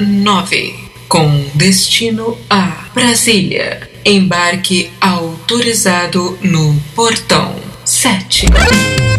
9, com destino a Brasília. Embarque autorizado no portão 7.